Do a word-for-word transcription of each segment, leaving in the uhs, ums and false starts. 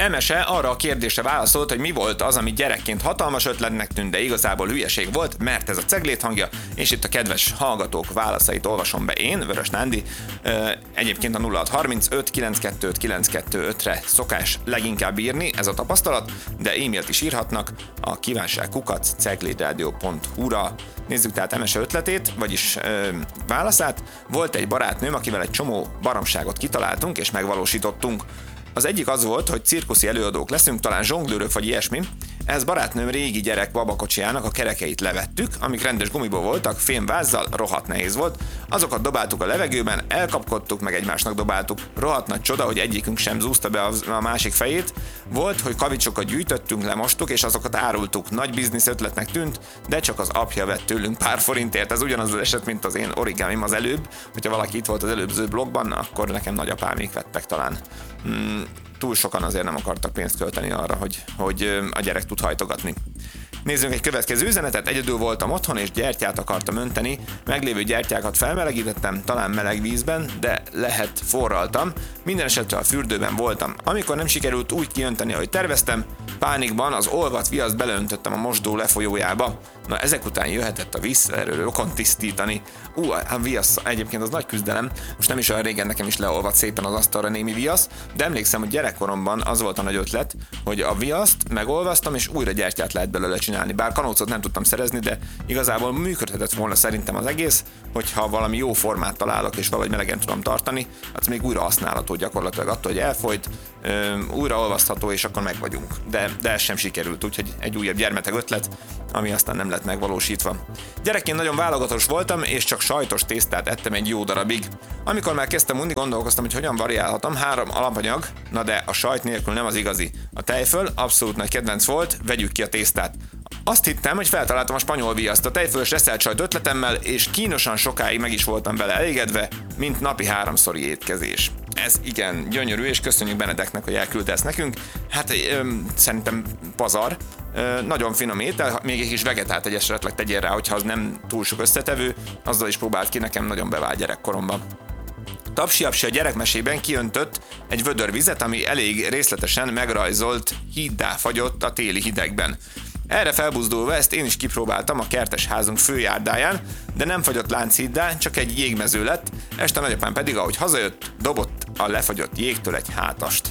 Emese arra a kérdésre válaszolt, hogy mi volt az, ami gyerekként hatalmas ötletnek tűnt, de igazából hülyeség volt, mert ez a Ceglét hangja, és itt a kedves hallgatók válaszait olvasom be én, Vörös Nándi. Egyébként a nulla hat harmincöt kilencszázkettőt kilencszázkettőötre szokás leginkább írni, ez a tapasztalat, de e-mailt is írhatnak a kívánság kukac ceglédradio pont hu-ra. Nézzük tehát Emese ötletét, vagyis ö, válaszát. Volt egy barátnőm, akivel egy csomó baromságot kitaláltunk és megvalósítottunk. Az egyik az volt, hogy cirkuszi előadók leszünk, talán zsonglőrök vagy ilyesmi. Ez barátnőm régi gyerek babakocsijának a kerekeit levettük, amik rendes gumiból voltak, fémvázzal, rohadt nehéz volt. Azokat dobáltuk a levegőben, elkapkodtuk, meg egymásnak dobáltuk. Rohadt nagy csoda, hogy egyikünk sem zúzta be a másik fejét. Volt, hogy kavicsokat gyűjtöttünk, lemostuk, és azokat árultuk. Nagy biznisz ötletnek tűnt, de csak az apja vett tőlünk pár forintért. Ez ugyanaz az eset, mint az én origámim az előbb. Hogyha valaki itt volt az előző blogban, akkor nekem nagyapámék vettek talán. Hmm. Túl sokan azért nem akartak pénzt költeni arra, hogy, hogy a gyerek tud hajtogatni. Nézzünk egy következő üzenetet. Egyedül voltam otthon, és gyertyát akartam önteni. Meglévő gyertyákat felmelegítettem, talán meleg vízben, de lehet forraltam. Minden esetre a fürdőben voltam. Amikor nem sikerült úgy kiönteni, ahogy terveztem, pánikban az olvat viaszt beleöntöttem a mosdó lefolyójába. Na, ezek után jöhetett a víz, erről rokon tisztítani. Ú, a viasz egyébként az nagy küzdelem. Most nem is olyan régen nekem is leolvadt szépen az asztalra némi viasz, de emlékszem, hogy gyerekkoromban az volt a nagy ötlet, hogy a viaszt megolvasztam, és újra gyertyát lehet belőle csinálni. Bár kanócot nem tudtam szerezni, de igazából működhetett volna szerintem az egész, hogyha valami jó formát találok, és valahogy melegen tudom tartani, az még újra használható gyakorlatilag attól, hogy elfolyt, újra olvasztható, és akkor meg vagyunk. De, de ez sem sikerült, úgyhogy egy újabb gyermeteg ötlet, ami aztán nem lett megvalósítva. Gyerekként nagyon válogatós voltam, és csak sajtos tésztát ettem egy jó darabig. Amikor már kezdtem unni, gondolkoztam, hogy hogyan variálhatom. Három alapanyag, na de a sajt nélkül nem az igazi. A tejföl abszolút nagy kedvenc volt, vegyük ki a tésztát. Azt hittem, hogy feltaláltam a spanyol viaszt a tejfölös reszelt sajt ötletemmel, és kínosan sokáig meg is voltam vele elégedve, mint napi háromszori étkezés. Ez igen gyönyörű, és köszönjük Benedeknek, hogy elküldte ezt nekünk. Hát ö, szerintem pazar. Ö, nagyon finom étel, még egy kis vegetált egy esetleg tegyél rá, hogyha az nem túl sok összetevő, azzal is próbált ki, nekem nagyon bevált gyerekkoromban. Tapsi-apsi a gyerekmesében kiöntött egy vödör vizet, ami elég részletesen megrajzolt híddá fagyott a téli hidegben. Erre felbuzdulva ezt én is kipróbáltam a kertes házunk főjárdáján, de nem fagyott lánchíddá, csak egy jégmező lett, este nagyapám pedig, ahogy hazajött, dobott a lefagyott jégtől egy hátast.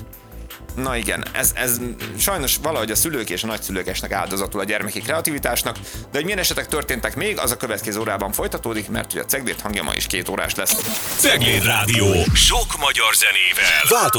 Na igen, ez, ez sajnos valahogy a szülők és a nagyszülők esnek áldozatul a gyermeki kreativitásnak, de hogy milyen esetek történtek még, az a következő órában folytatódik, mert ugye a Ceglét hangja ma is két órás lesz. Cegléd Rádió, sok magyar zenével.